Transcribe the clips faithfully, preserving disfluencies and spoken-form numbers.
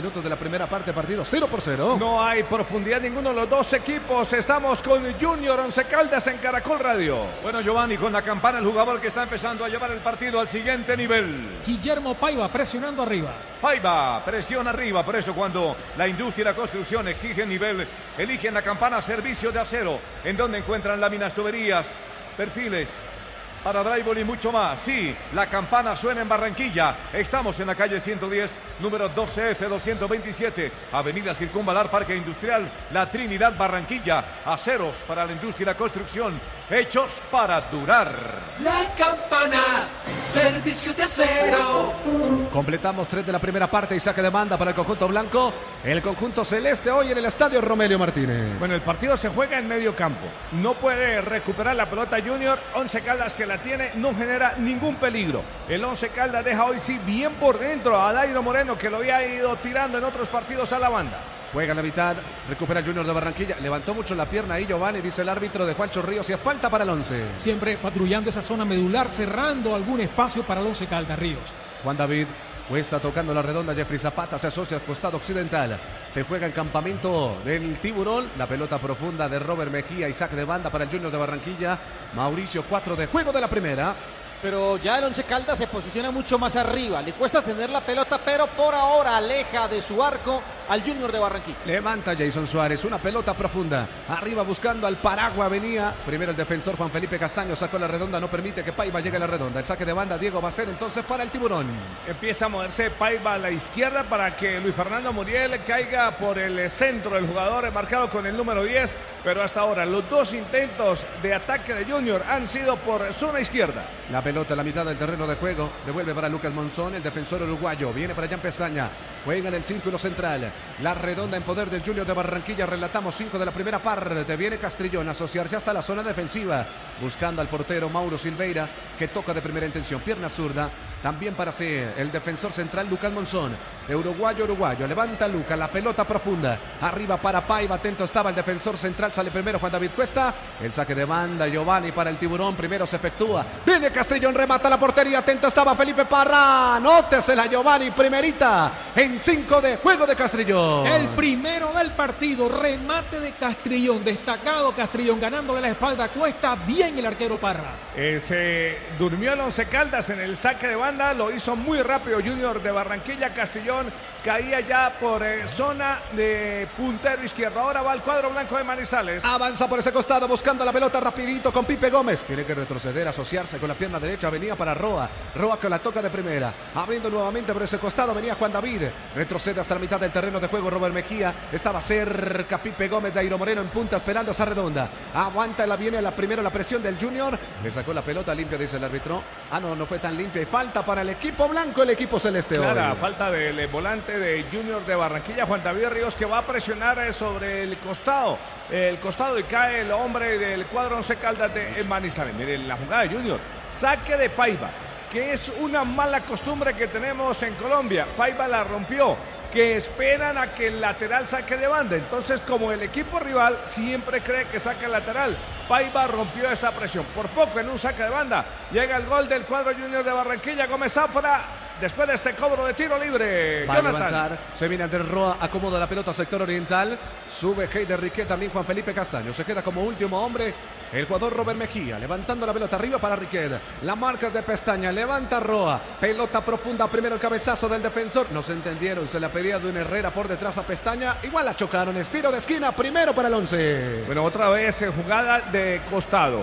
minutos de la primera parte, partido cero por cero. No hay profundidad ninguno de los dos equipos. Estamos con Junior Once Caldas en Caracol Radio. Bueno, Giovanni, con la campana el jugador que está empezando a llevar el partido al siguiente nivel. Guillermo Paiva presionando arriba. Paiva, presión arriba. Por eso cuando la industria y la construcción exigen nivel, eligen la campana servicio de acero, en donde encuentran láminas, tuberías, perfiles para drywall y mucho más. Sí, la campana suena en Barranquilla. Estamos en la calle ciento diez, número doce F doscientos veintisiete, Avenida Circunvalar, Parque Industrial La Trinidad, Barranquilla. Aceros para la industria y la construcción, hechos para durar. La campana, servicio de acero. Completamos tres de la primera parte y saque de banda para el conjunto blanco. El conjunto celeste hoy en el estadio Romelio Martínez. Bueno, el partido se juega en medio campo. No puede recuperar la pelota Junior. Once Caldas, que la tiene, no genera ningún peligro. El Once Caldas deja hoy sí bien por dentro a Dairo Moreno, que lo había ido tirando en otros partidos a la banda. Juega en la mitad, recupera el Junior de Barranquilla. Levantó mucho la pierna ahí Giovanni, dice el árbitro de Juancho Ríos, y es falta para el once. Siempre patrullando esa zona medular, cerrando algún espacio para el Once Caldas, Ríos. Juan David Cuesta tocando la redonda, Jeffrey Zapata se asocia al costado occidental. Se juega en campamento del Tiburón. La pelota profunda de Robert Mejía y saque de banda para el Junior de Barranquilla. Mauricio, cuatro de juego de la primera. Pero ya el Once Caldas se posiciona mucho más arriba. Le cuesta tener la pelota, pero por ahora aleja de su arco al Junior de Barranquilla. Levanta Jason Suárez, una pelota profunda. Arriba buscando al Paragua, venía. Primero el defensor Juan Felipe Castaño sacó la redonda, no permite que Paiva llegue a la redonda. El saque de banda, Diego va a ser entonces para el Tiburón. Empieza a moverse Paiva a la izquierda para que Luis Fernando Muriel caiga por el centro del jugador marcado con el número diez. Pero hasta ahora los dos intentos de ataque de Junior han sido por zona izquierda. La pelota en la mitad del terreno de juego, devuelve para Lucas Monzón, el defensor uruguayo, viene para Jan Pestaña, juega en el círculo central, la redonda en poder del Junior de Barranquilla. Relatamos cinco de la primera parte, viene Castrillón a asociarse hasta la zona defensiva, buscando al portero Mauro Silveira, que toca de primera intención, pierna zurda, también para ser el defensor central Lucas Monzón, de uruguayo uruguayo, levanta Lucas, la pelota profunda, arriba para Paiva, atento estaba el defensor central, sale primero Juan David Cuesta, el saque de banda Giovanni para el Tiburón, primero se efectúa, viene Castrillón, remata la portería, atento estaba Felipe Parra, nótesela Giovanni, primerita en cinco de juego de Castrillón. El primero del partido, remate de Castrillón, destacado Castrillón, ganándole la espalda a Cuesta, bien el arquero Parra. Eh, se durmió el Once Caldas en el saque de banda, lo hizo muy rápido Junior de Barranquilla. Castrillón caía ya por eh, zona de puntero izquierdo, ahora va al cuadro blanco de Manizales. Avanza por ese costado buscando la pelota rapidito con Pipe Gómez, tiene que retroceder, asociarse con la pierna derecha, venía para Roa, Roa que la toca de primera, abriendo nuevamente por ese costado, venía Juan David, retrocede hasta la mitad del terreno de juego Robert Mejía, estaba cerca Pipe Gómez, Dairo Moreno en punta esperando esa redonda, aguanta, la viene la primera la presión del Junior, le sacó la pelota limpia, dice el árbitro, ah no, no fue tan limpia y falta para el equipo blanco, el equipo celeste. Clara, hoy. falta del volante de Junior de Barranquilla, Juan David Ríos, que va a presionar sobre el costado, el costado y cae el hombre del cuadro Once Caldas de Manizales. Miren la jugada de Junior, saque de Paiva, que es una mala costumbre que tenemos en Colombia. Paiva la rompió, que esperan a que el lateral saque de banda. Entonces, como el equipo rival siempre cree que saca el lateral, Paiva rompió esa presión. Por poco en un saque de banda llega el gol del cuadro Junior de Barranquilla. Gómez Zafra, después de este cobro de tiro libre. Va Jonathan. a levantar, se viene Andrés Roa, acomoda la pelota sector oriental, sube Heider Riquet, también Juan Felipe Castaño, se queda como último hombre el jugador Robert Mejía, levantando la pelota arriba para Riquet, la marca de Pestaña, levanta Roa, pelota profunda, primero el cabezazo del defensor, no se entendieron, se la pedía de un Herrera por detrás a Pestaña, igual la chocaron, estiro de esquina, primero para el once. Bueno, otra vez eh, jugada de costado,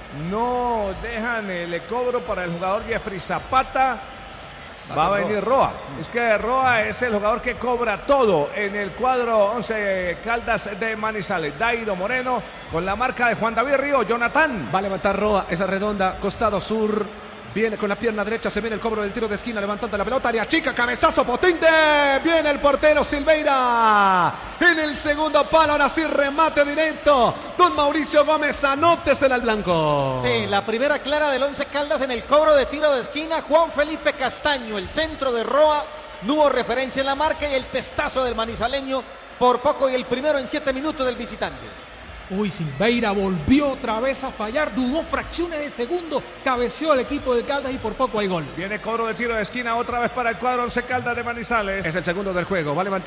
no dejan el cobro para el jugador Jeffrey Zapata. Va a venir Roa. Es que Roa es el jugador que cobra todo en el cuadro Once Caldas de Manizales. Dairo Moreno con la marca de Juan David Río. Jonathan. Va a levantar Roa, esa redonda, costado sur. Viene con la pierna derecha, se viene el cobro del tiro de esquina, levantando la pelota, área chica, cabezazo potente. Viene el portero Silveira. En el segundo palo, ahora sí remate directo. Don Mauricio Gómez, anótesela al blanco. Sí, la primera clara del Once Caldas en el cobro de tiro de esquina. Juan Felipe Castaño, el centro de Roa. No hubo referencia en la marca y el testazo del manizaleño por poco y el primero en siete minutos del visitante. Uy, Silveira volvió otra vez a fallar, dudó fracciones de segundo, cabeció el equipo del Caldas y por poco hay gol. Viene cobro de tiro de esquina otra vez para el cuadro Once Caldas de Manizales. Es el segundo del juego, va a levantar